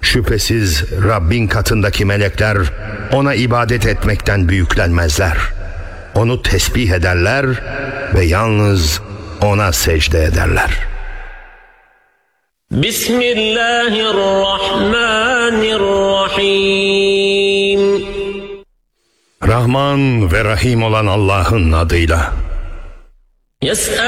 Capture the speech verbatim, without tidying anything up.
Şüphesiz Rabbin katındaki melekler ona ibadet etmekten büyüklenmezler. Onu tesbih ederler ve yalnız ona secde ederler. Bismillahirrahmanirrahim. Rahman ve Rahim olan Allah'ın adıyla.